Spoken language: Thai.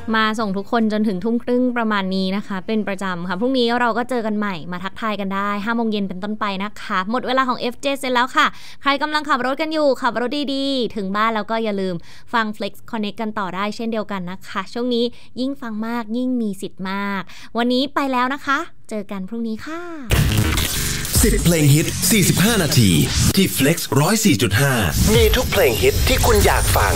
มาส่งทุกคนจนถึง 20:30 ประมาณนี้นะคะเป็นประจำค่ะพรุ่งนี้เราก็เจอกันใหม่มาทักทายกันได้ 5 โมงเย็นเป็นต้นไปนะคะหมดเวลาของ FJ เสร็จแล้วค่ะใครกำลังขับรถกันอยู่ขับรถดีๆถึงบ้านแล้วก็อย่าลืมฟัง Flex Connect กันต่อได้เช่นเดียวกันนะคะช่วงนี้ยิ่งฟังมากยิ่งมีสิทธิ์มากวันนี้ไปแล้วนะคะเจอกันพรุ่งนี้ค่ะ 10 เพลงฮิต 45 นาทีที่ Flex 104.5 มีทุกเพลงฮิตที่คุณอยากฟัง